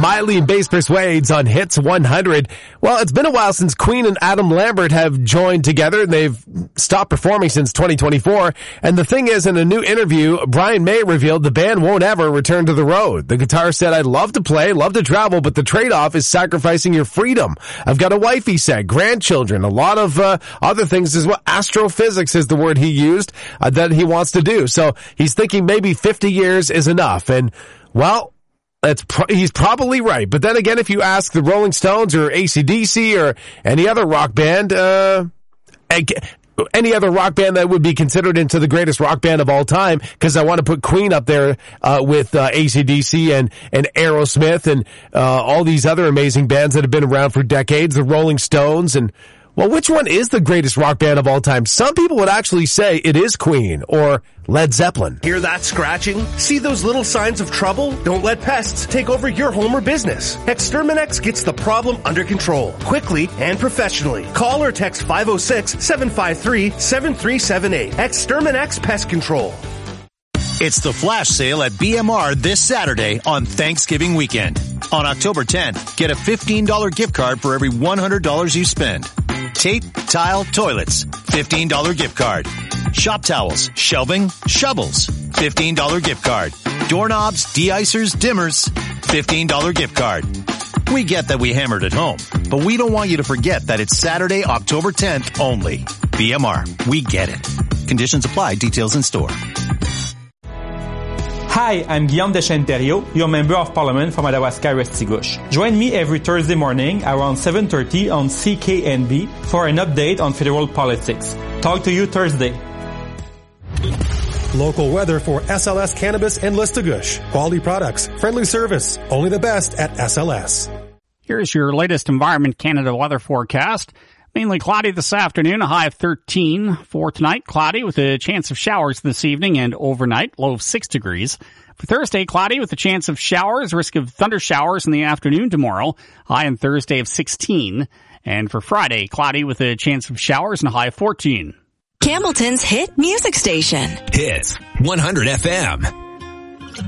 Miley and Bass Persuades on Hits 100. Well, it's been a while since Queen and Adam Lambert have joined together, and they've stopped performing since 2024. And the thing is, in a new interview, Brian May revealed the band won't ever return to the road. The guitarist said, "I'd love to play, love to travel, but the trade-off is sacrificing your freedom. I've got a wife," he said, grandchildren, a lot of other things as well. Astrophysics is the word he used that he wants to do. So he's thinking maybe 50 years is enough. And, well, he's probably right. But then again, if you ask the Rolling Stones or AC/DC or any other rock band, any other rock band that would be considered into the greatest rock band of all time, because I want to put Queen up there with AC/DC and Aerosmith and all these other amazing bands that have been around for decades, the Rolling Stones. And, well, which one is the greatest rock band of all time? Some people would actually say it is Queen or Led Zeppelin. Hear that scratching? See those little signs of trouble? Don't let pests take over your home or business. Exterminex gets the problem under control, quickly and professionally. Call or text 506-753-7378. Exterminex Pest Control. It's the flash sale at BMR this Saturday on Thanksgiving weekend. On October 10th, get a $15 gift card for every $100 you spend. Tape, tile, toilets, $15 gift card. Shop towels, shelving, shovels, $15 gift card. Doorknobs, de-icers, dimmers, $15 gift card. We get that we hammered at home, but we don't want you to forget that it's Saturday, October 10th only. BMR, we get it. Conditions apply, details in store. Hi, I'm Guillaume Deschênes-Thériault, your Member of Parliament from Madawaska-Restigouche. Join me every Thursday morning around 7:30 on CKNB for an update on federal politics. Talk to you Thursday. Local weather for SLS Cannabis in Listigouche. Quality products, friendly service, only the best at SLS. Here's your latest Environment Canada weather forecast. Mainly cloudy this afternoon, a high of 13. For tonight, cloudy with a chance of showers this evening and overnight, low of 6 degrees. For Thursday, cloudy with a chance of showers, risk of thunder showers in the afternoon tomorrow, high on Thursday of 16. And for Friday, cloudy with a chance of showers and a high of 14. Campbellton's hit music station. Hits 100 FM.